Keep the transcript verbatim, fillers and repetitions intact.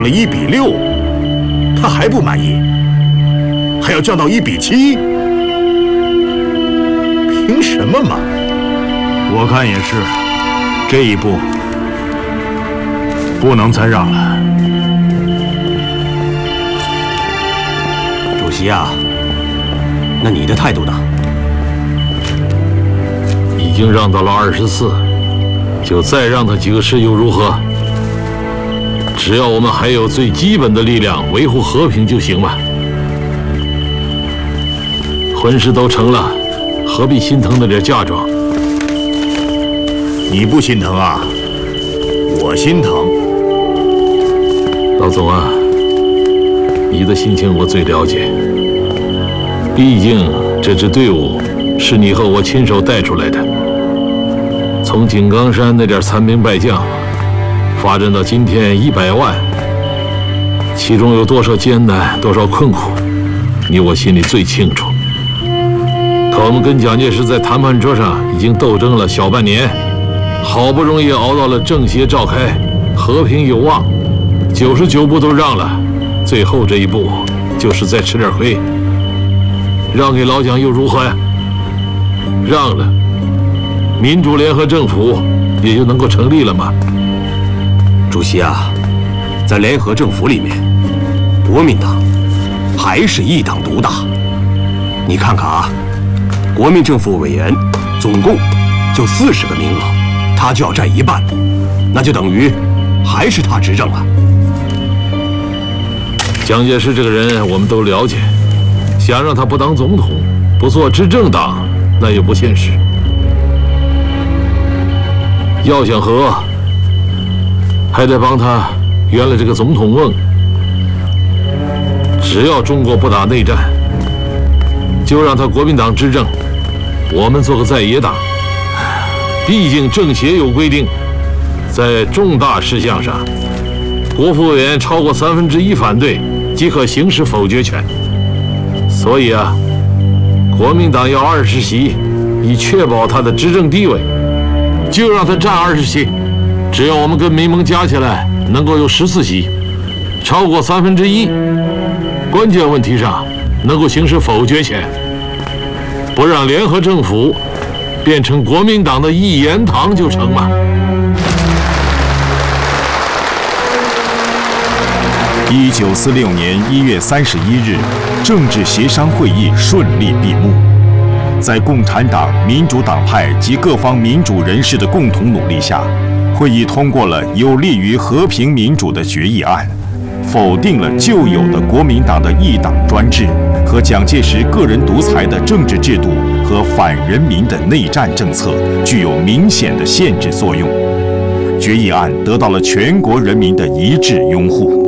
了一比六，他还不满意，还要降到一比七，凭什么嘛？ 我看也是，这一步不能再让了。 主席啊，那你的态度呢？ 已经让到了二十四，就再让他几个师又如何？只要我们还有最基本的力量维护和平就行吧。婚事都成了，何必心疼那点嫁妆？ 你不心疼啊？我心疼。 老总啊，你的心情我最了解。毕竟这支队伍是你和我亲手带出来的，从井冈山那点残兵败将，发展到今天一百万，其中有多少艰难，多少困苦，你我心里最清楚。可我们跟蒋介石在谈判桌上已经斗争了小半年，好不容易熬到了政协召开，和平有望，九十九步都让了，最后这一步就是再吃点亏。让给老蒋又如何呀？让了，民主联合政府也就能够成立了吗？ 主席啊，在联合政府里面，国民党还是一党独大。你看看啊，国民政府委员总共就四十个名额，他就要占一半，那就等于还是他执政啊。 蒋介石这个人我们都了解，想让他不当总统，不做执政党，那也不现实。要想和，还得帮他圆了这个总统梦。只要中国不打内战，就让他国民党执政，我们做个在野党。毕竟政协有规定，在重大事项上，国府委员超过三分之一反对，即可行使否决权。所以啊，国民党要二十席，以确保他的执政地位，就让他占二十席。只要我们跟民盟加起来能够有十四席，超过三分之一，关键问题上能够行使否决权，不让联合政府变成国民党的一言堂就成嘛。 一九四六年一月三十一日，政治协商会议顺利闭幕。在共产党、民主党派及各方民主人士的共同努力下，会议通过了有利于和平民主的决议案，否定了旧有的国民党的一党专制和蒋介石个人独裁的政治制度和反人民的内战政策，具有明显的限制作用。决议案得到了全国人民的一致拥护。